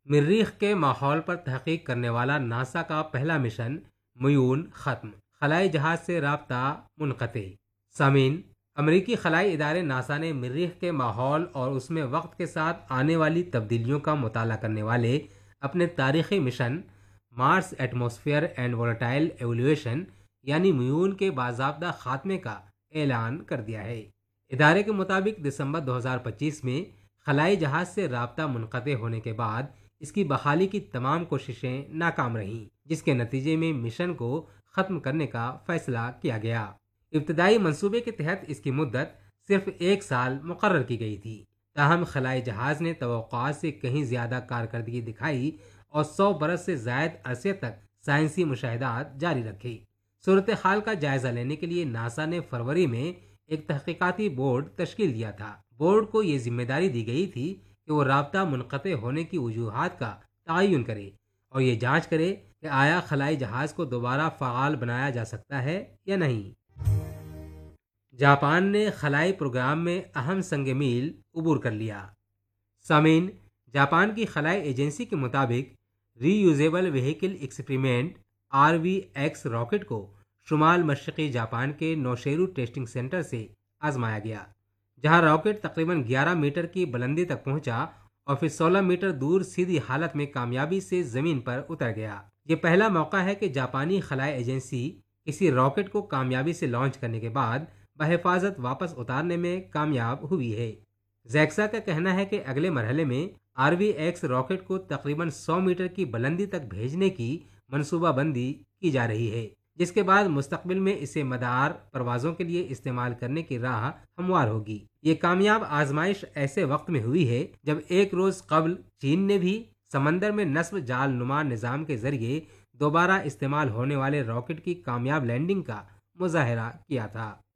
مریخ کے ماحول پر تحقیق کرنے والا ناسا کا پہلا مشن میون ختم، خلائی جہاز سے رابطہ منقطع۔ سامعین، امریکی خلائی ادارے ناسا نے مریخ کے ماحول اور اس میں وقت کے ساتھ آنے والی تبدیلیوں کا مطالعہ کرنے والے اپنے تاریخی mission Mars atmosphere and volatile ایولیویشن یعنی میون کے باضابطہ خاتمے کا اعلان کر دیا ہے۔ ادارے کے مطابق دسمبر 2025 میں خلائی جہاز سے رابطہ منقطع ہونے کے بعد اس کی بحالی کی تمام کوششیں ناکام رہیں، جس کے نتیجے میں مشن کو ختم کرنے کا فیصلہ کیا گیا۔ ابتدائی منصوبے کے تحت اس کی مدت صرف 1 سال مقرر کی گئی تھی، تاہم خلائی جہاز نے توقعات سے کہیں زیادہ کارکردگی دکھائی اور 100 برس سے زائد عرصے تک سائنسی مشاہدات جاری رکھے۔ صورتحال کا جائزہ لینے کے لیے ناسا نے فروری میں ایک تحقیقاتی بورڈ تشکیل دیا تھا۔ بورڈ کو یہ ذمہ داری دی گئی تھی کہ وہ رابطہ منقطع ہونے کی وجوہات کا تعین کرے اور یہ جانچ کرے کہ آیا خلائی جہاز کو دوبارہ فعال بنایا جا سکتا ہے یا نہیں۔ جاپان نے خلائی پروگرام میں اہم سنگ میل عبور کر لیا۔ سامعین، جاپان کی خلائی ایجنسی کے مطابق ری usable vehicle experiment RVX rocket کو شمال مشرقی جاپان کے نوشیرو ٹیسٹنگ سینٹر سے آزمایا گیا، جہاں راکٹ تقریباً 11 میٹر کی بلندی تک پہنچا اور پھر 16 میٹر دور سیدھی حالت میں کامیابی سے زمین پر اتر گیا۔ یہ پہلا موقع ہے کہ جاپانی خلائی ایجنسی کسی راکٹ کو کامیابی سے لانچ کرنے کے بعد بحفاظت واپس اتارنے میں کامیاب ہوئی ہے۔ زیکسا کا کہنا ہے کہ اگلے مرحلے میں RVX راکٹ کو تقریباً 100 میٹر کی بلندی تک بھیجنے کی منصوبہ بندی کی جا رہی ہے، جس کے بعد مستقبل میں اسے مدار پروازوں کے لیے استعمال کرنے کی راہ ہموار ہوگی۔ یہ کامیاب آزمائش ایسے وقت میں ہوئی ہے جب ایک روز قبل چین نے بھی سمندر میں نصب جال نما نظام کے ذریعے دوبارہ استعمال ہونے والے راکٹ کی کامیاب لینڈنگ کا مظاہرہ کیا تھا۔